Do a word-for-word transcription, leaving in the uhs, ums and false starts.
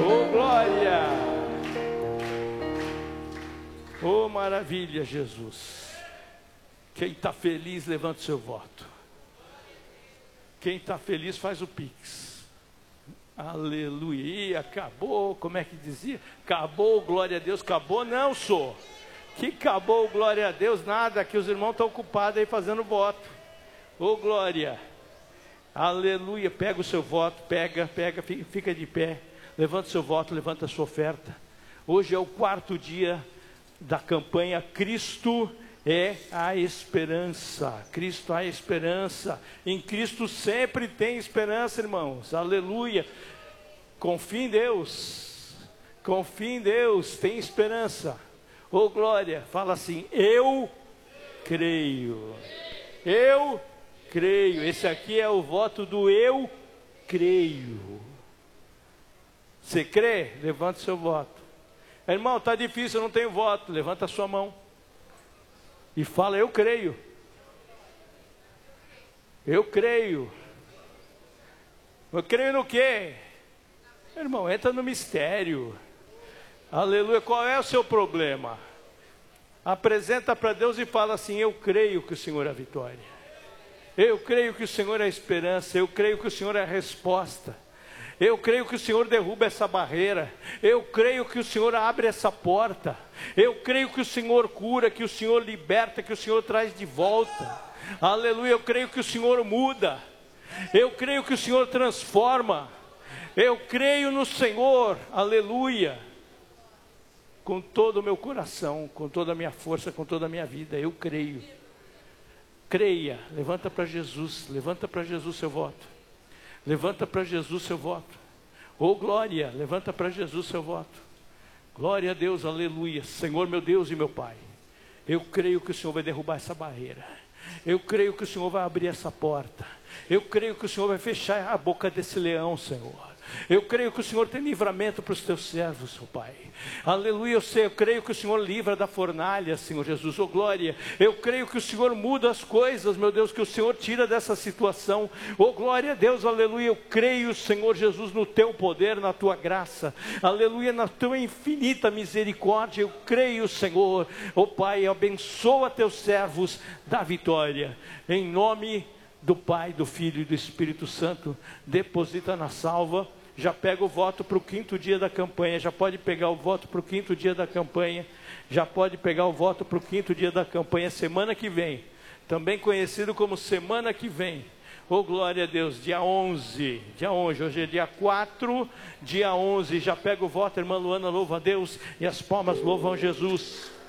Oh, glória! Oh, maravilha, Jesus. Quem está feliz, levanta o seu voto. Quem está feliz, faz o pix. Aleluia, acabou, como é que dizia? Acabou, glória a Deus, acabou, não sou. Que acabou, glória a Deus, nada, que os irmãos estão ocupados aí fazendo voto. Oh, glória. Aleluia, pega o seu voto, pega, pega, fica de pé. Levanta o seu voto, levanta a sua oferta. Hoje é o quarto dia da campanha Cristo é a esperança. Cristo é a esperança. Em Cristo sempre tem esperança, irmãos. Aleluia. Confie em Deus. Confie em Deus. Tem esperança. Oh, glória. Fala assim: eu creio. Eu creio. Esse aqui é o voto do eu creio. Você crê? Levanta o seu voto. Irmão, está difícil, eu não tenho voto. Levanta a sua mão. E fala: eu creio. Eu creio. Eu creio no quê? Irmão, entra no mistério. Aleluia. Qual é o seu problema? Apresenta para Deus e fala assim: eu creio que o Senhor é a vitória. Eu creio que o Senhor é a esperança. Eu creio que o Senhor é a resposta. Eu creio que o Senhor derruba essa barreira. Eu creio que o Senhor abre essa porta. Eu creio que o Senhor cura, que o Senhor liberta, que o Senhor traz de volta. Aleluia, eu creio que o Senhor muda. Eu creio que o Senhor transforma. Eu creio no Senhor, aleluia. Com todo o meu coração, com toda a minha força, com toda a minha vida, eu creio. Creia, levanta para Jesus, levanta para Jesus seu voto. Levanta para Jesus seu voto. Oh, glória, levanta para Jesus seu voto. Glória a Deus, aleluia. Senhor, meu Deus e meu Pai, eu creio que o Senhor vai derrubar essa barreira. Eu creio que o Senhor vai abrir essa porta. Eu creio que o Senhor vai fechar a boca desse leão, Senhor. Eu creio que o Senhor tem livramento para os teus servos, seu Pai. Aleluia, eu sei, eu creio que o Senhor livra da fornalha, Senhor Jesus, oh glória. Eu creio que o Senhor muda as coisas, meu Deus, que o Senhor tira dessa situação. Oh glória a Deus, aleluia, eu creio, Senhor Jesus, no teu poder, na tua graça. Aleluia, na tua infinita misericórdia, eu creio, Senhor. Oh Pai, abençoa teus servos da vitória. Em nome do Pai, do Filho e do Espírito Santo, deposita na salva. Já pega o voto para o quinto dia da campanha. Já pode pegar o voto para o quinto dia da campanha. Já pode pegar o voto para o quinto dia da campanha, semana que vem. Também conhecido como semana que vem. Oh, glória a Deus, dia onze. Dia onze, hoje é dia quatro, dia onze. Já pega o voto, irmã Luana, louva a Deus. E as palmas louvam Jesus.